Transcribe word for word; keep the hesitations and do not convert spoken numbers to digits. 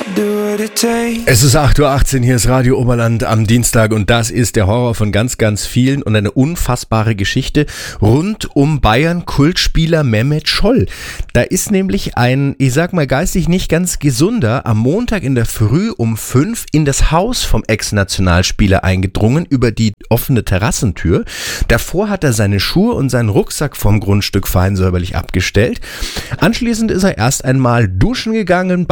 Es ist acht Uhr achtzehn, hier ist Radio Oberland am Dienstag und das ist der Horror von ganz, ganz vielen und eine unfassbare Geschichte rund um Bayern-Kultspieler Mehmet Scholl. Da ist nämlich ein, ich sag mal geistig nicht ganz gesunder, am Montag in der Früh um fünf in das Haus vom Ex-Nationalspieler eingedrungen über die offene Terrassentür. Davor hat er seine Schuhe und seinen Rucksack vom Grundstück fein säuberlich abgestellt. Anschließend ist er erst einmal duschen gegangen,